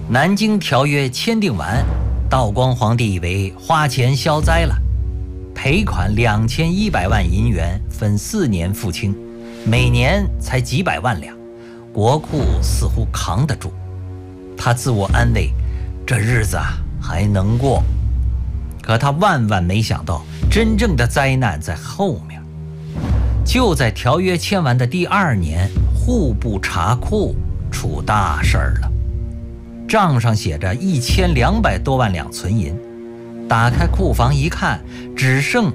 南京条约签订完，道光皇帝以为花钱消灾了，赔款2100万银元，分4年付清，每年才几百万两，国库似乎扛得住。他自我安慰，这日子还能过。可他万万没想到，真正的灾难在后面。就在条约签完的第2年，户部查库出大事儿了。账上写着1200多万两存银，打开库房一看，只剩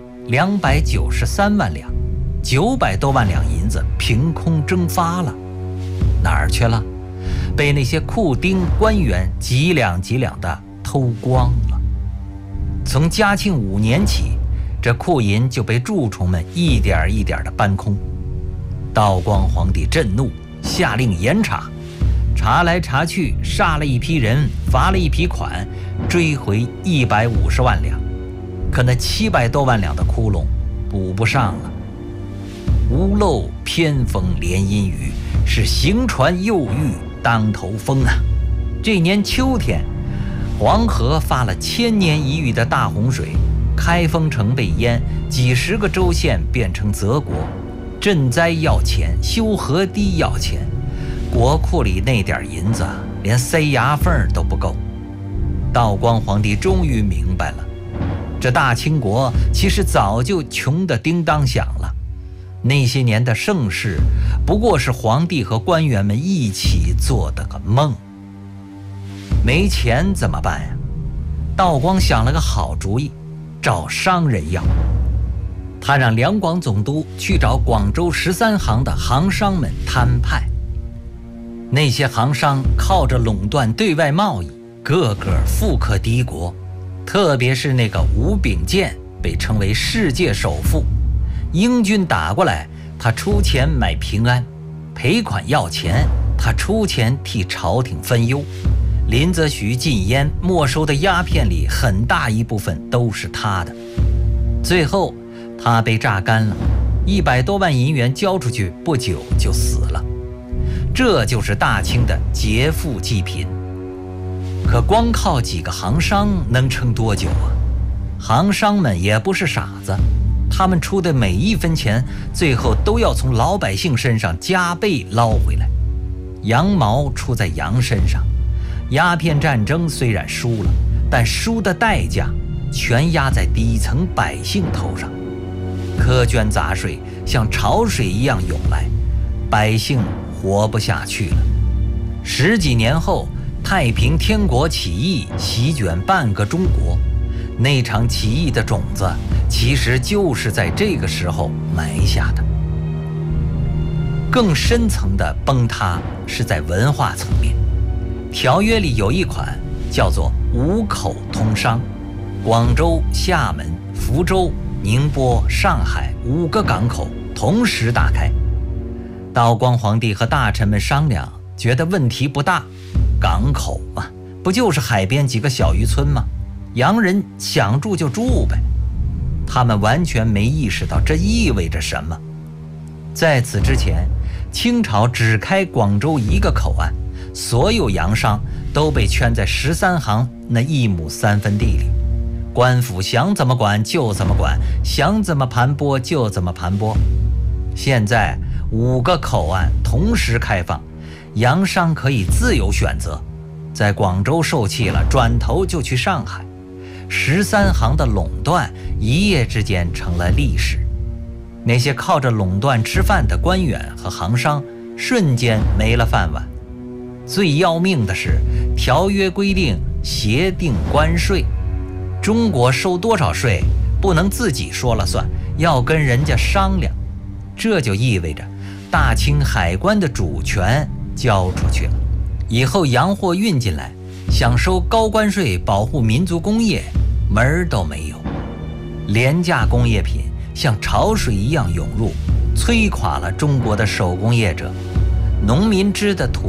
293万两，900多万两银子凭空蒸发了，哪儿去了？被那些库丁官员几两几两的偷光了。从嘉庆5年起，这库银就被蛀虫们一点一点的搬空。道光皇帝震怒，下令严查，查来查去，杀了一批人，罚了一批款，追回150万两。可那700多万两的窟窿补不上了。屋漏偏逢连阴雨，是行船又遇当头风啊！这年秋天，黄河发了1000年一遇的大洪水，开封城被淹，几十个州县变成泽国，赈灾要钱，修河堤要钱，国库里那点银子连塞牙缝都不够。道光皇帝终于明白了，这大清国其实早就穷得叮当响了，那些年的盛世不过是皇帝和官员们一起做的个梦。没钱怎么办呀？道光想了个好主意，找商人要。他让两广总督去找广州13行的行商们摊派。那些行商靠着垄断对外贸易，个个富可敌国，特别是那个吴秉鉴被称为世界首富。英军打过来，他出钱买平安；赔款要钱，他出钱替朝廷分忧。林则徐禁烟没收的鸦片里，很大一部分都是他的。最后他被榨干了，100多万银元交出去，不久就死了。这就是大清的劫富济贫。可光靠几个行商能撑多久啊？行商们也不是傻子，他们出的每一分钱，最后都要从老百姓身上加倍捞回来。羊毛出在羊身上。鸦片战争虽然输了，但输的代价全压在底层百姓头上。苛捐杂税像潮水一样涌来，百姓活不下去了。10几年后，太平天国起义席卷半个中国，那场起义的种子其实就是在这个时候埋下的。更深层的崩塌是在文化层面。条约里有一款叫做5口通商，广州、厦门、福州、宁波、上海5个港口同时打开。道光皇帝和大臣们商量，觉得问题不大，港口嘛，不就是海边几个小渔村吗？洋人想住就住呗。他们完全没意识到这意味着什么。在此之前，清朝只开广州1个口岸，所有洋商都被圈在13行那1亩3分地里，官府想怎么管就怎么管，想怎么盘剥就怎么盘剥。现在5个口岸同时开放，洋商可以自由选择，在广州受气了，转头就去上海。13行的垄断一夜之间成了历史。那些靠着垄断吃饭的官员和行商瞬间没了饭碗。最要命的是，条约规定协定关税，中国收多少税不能自己说了算，要跟人家商量。这就意味着大清海关的主权交出去了，以后洋货运进来，想收高关税保护民族工业，门儿都没有。廉价工业品像潮水一样涌入，摧垮了中国的手工业者。农民织的土